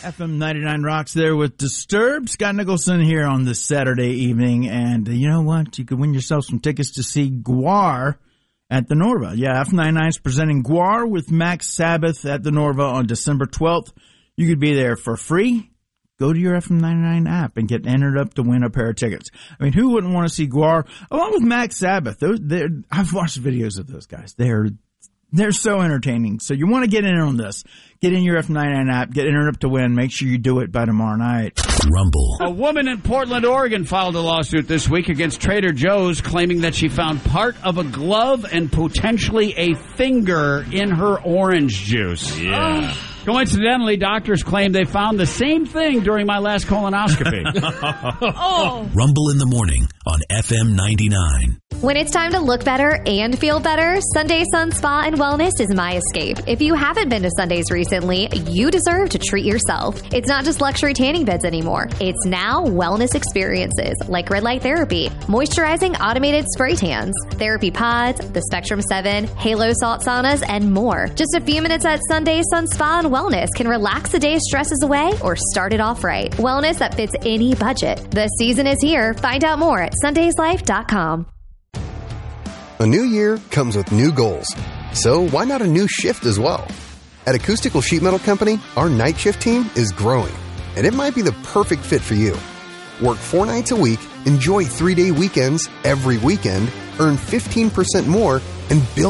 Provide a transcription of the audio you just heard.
FM 99 Rocks there with Disturbed. Scott Nicholson here on this Saturday evening. And you know what? You could win yourself some tickets to see GWAR at the Norva. Yeah, F99 is presenting GWAR with Max Sabbath at the Norva on December 12th. You could be there for free. Go to your FM99 app and get entered up to win a pair of tickets. I mean, who wouldn't want to see GWAR along with Max Sabbath? I've watched videos of those guys. They're so entertaining. So you want to get in on this. Get in your F99 app. Get entered up to win. Make sure you do it by tomorrow night. Rumble. A woman in Portland, Oregon filed a lawsuit this week against Trader Joe's claiming that she found part of a glove and potentially a finger in her orange juice. Yeah. Coincidentally, doctors claim they found the same thing during my last colonoscopy. Rumble in the morning on FM 99. When it's time to look better and feel better, Sunday Sun Spa and Wellness is my escape. If you haven't been to Sundays recently, you deserve to treat yourself. It's not just luxury tanning beds anymore. It's now wellness experiences like red light therapy, moisturizing automated spray tans, therapy pods, the Spectrum 7, Halo salt saunas, and more. Just a few minutes at Sunday Sun Spa and Wellness can relax the day's stresses away or start it off right. Wellness that fits any budget. The season is here. Find out more at sundayslife.com. A new year comes with new goals. So why not a new shift as well? At Acoustical Sheet Metal Company, our night shift team is growing, and it might be the perfect fit for you. Work 4 nights a week, enjoy 3-day weekends every weekend, earn 15% more, and build